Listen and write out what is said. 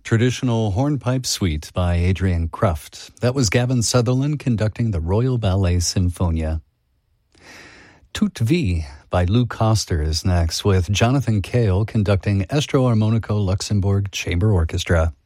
Traditional Hornpipe Suite by Adrian Kruft. That was Gavin Sutherland conducting the Royal Ballet Symphonia. Toute Vie by Lou Coster is next, with Jonathan Cale conducting Estro Armonico Luxembourg Chamber Orchestra.